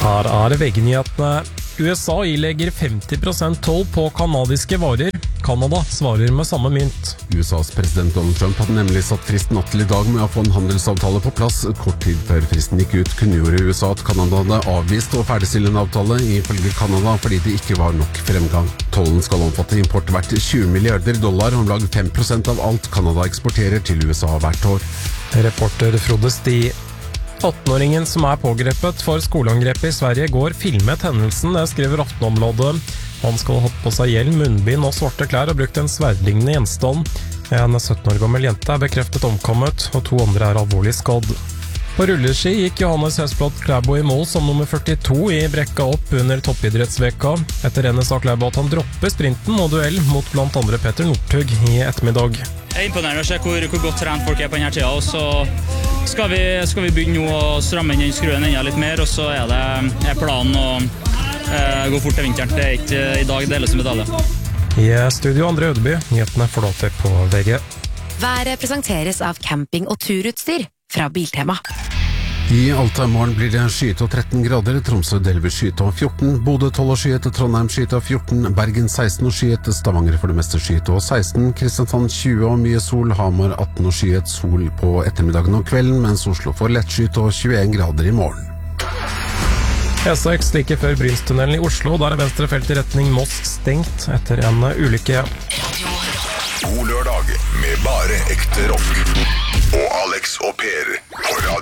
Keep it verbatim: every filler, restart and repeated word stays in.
Her er V G-nyhetene. U S A ilegger femti prosent toll på kanadiske varer. Kanada svarer med samme mynt. U S A's president Donald Trump hadde nemlig satt fristen natt til i dag med å få en handelsavtale på plass. Kort tid før fristen gikk ut, kunngjorde U S A at Kanada hadde avvist å ferdigstille en avtale ifølge Kanada fordi det ikke var nok fremgang. Tollen skal omfatte import verdt tjue milliarder dollar, om lag fem prosent av alt Kanada eksporterer til U S A hvert år. Reporter Frode Sti. atten-åringen som er pågrepet for skoleangrepet i Sverige går filmet hendelsen, det skriver Aftenbladet. Han skal ha hatt på seg hjelm, munnbind og svarte klær og brukt en sverdlignende gjenstand. En sytten år gammel jente er bekreftet omkommet, og to andre er alvorlig skadd. På rulleski gikk Johannes Hesblad Klæbo i mål som nummer førtito i brekka opp under toppidrettsveka. Etter rennet sa Klæbo at han dropper sprinten og duell mot blant andre Petter Northug i ettermiddag. Det er imponerende å se hvor, hvor godt trent folk er på denne tida, og så skal vi, skal vi begynne nå å stramme inn den skruen enda litt mer, og så er det er planen å eh, gå fort til vinteren. Det er ikke i dag det hele som medalje. I studio Andre Ødeby, nyhetene forlater på V G. Været presenteres av camping- og turutstyr fra Biltema. I Alta i morgen blir det skyet og tretten grader, Tromsø delvis skyet og fjorten, Bodø tolv og skyet, Trondheim skyet og fjorten, Bergen seksten og skyet, Stavanger for det meste skyet og seksten, Kristiansand tjue og mye sol, Hamar atten og skyet, sol på ettermiddagen og kvelden, mens Oslo får lett skyet og tjueen grader i morgen. E seks like før Brynstunnelen i Oslo, der er venstre felt i retning Moss stengt etter en ulykke. God lørdag med bare ekte rock. Og Alex og Per på radio.